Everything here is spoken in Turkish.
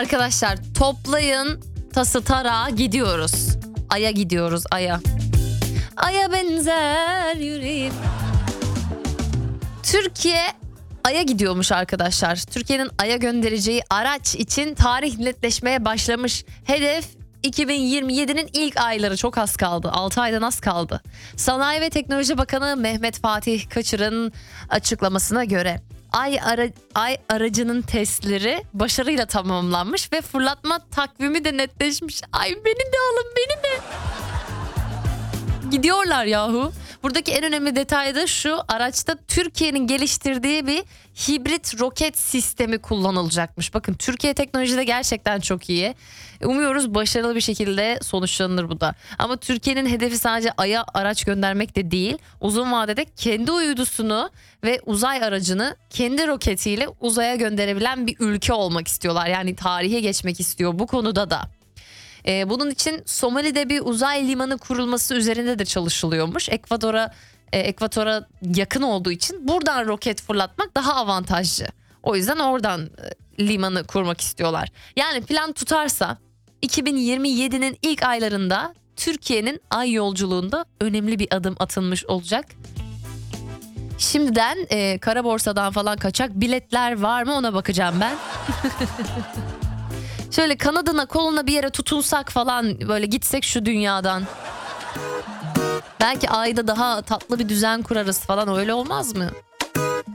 Arkadaşlar toplayın tası tarağı gidiyoruz. Ay'a gidiyoruz, Ay'a. Ay'a benzer yüreğim. Türkiye Ay'a gidiyormuş arkadaşlar. Türkiye'nin Ay'a göndereceği araç için tarih netleşmeye başlamış. Hedef 2027'nin ilk ayları, çok az kaldı. 6 aydan az kaldı. Sanayi ve Teknoloji Bakanı Mehmet Fatih Kaçır'ın açıklamasına göre Ay aracının testleri başarıyla tamamlanmış ve fırlatma takvimi de netleşmiş. Ay beni de alın, beni de. Gidiyorlar yahu. Buradaki en önemli detay da şu: araçta Türkiye'nin geliştirdiği bir hibrit roket sistemi kullanılacakmış. Bakın, Türkiye teknolojide gerçekten çok iyi. Umuyoruz başarılı bir şekilde sonuçlanır bu da. Ama Türkiye'nin hedefi sadece Ay'a araç göndermek de değil. Uzun vadede kendi uydusunu ve uzay aracını kendi roketiyle uzaya gönderebilen bir ülke olmak istiyorlar. Yani tarihe geçmek istiyor bu konuda da. Bunun için Somali'de bir uzay limanı kurulması üzerinde de çalışılıyormuş. Ekvatora yakın olduğu için buradan roket fırlatmak daha avantajlı. O yüzden oradan limanı kurmak istiyorlar. Yani plan tutarsa 2027'nin ilk aylarında Türkiye'nin Ay yolculuğunda önemli bir adım atılmış olacak. Şimdiden kara borsadan falan kaçak biletler var mı ona bakacağım ben. Şöyle kanadına koluna bir yere tutunsak falan, böyle gitsek şu dünyadan. Belki Ay'da daha tatlı bir düzen kurarız falan, öyle olmaz mı?